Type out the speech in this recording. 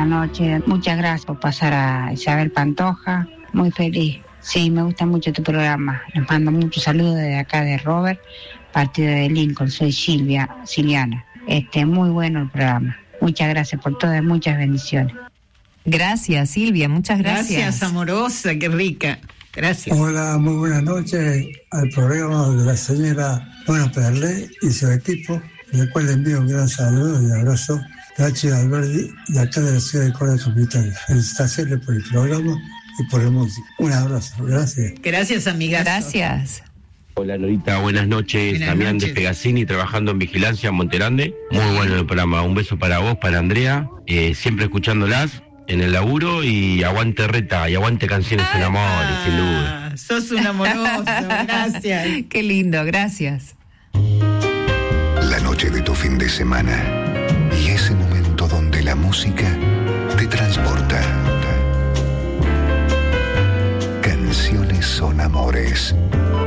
noche. Muchas gracias por pasar a Isabel Pantoja. Muy feliz. Sí, me gusta mucho tu programa. Les mando muchos saludos desde acá de Robert, partido de Lincoln. Soy Silviana. Muy bueno el programa. Muchas gracias por todo, muchas bendiciones. Gracias, Silvia, muchas gracias. Gracias, amorosa, qué rica. Gracias. Hola, muy buenas noches al programa de la señora Mona Perlé y su equipo, del cual le envío un gran saludo y abrazo. Gracias, Alberti, de acá de la ciudad de Córdoba Capital. Felicitaciones por el programa y por el música. Un abrazo, gracias. Gracias, amiga. Gracias. Hola Lolita, buenas noches. Damián de Pegasini, trabajando en vigilancia en Monterande. Muy bueno el programa. Un beso para vos, para Andrea. Siempre escuchándolas en el laburo, y aguante Reta y aguante Canciones en Amores, sin duda. Sos un amoroso, gracias. Qué lindo, gracias. La noche de tu fin de semana y ese momento donde la música te transporta. Canciones son amores.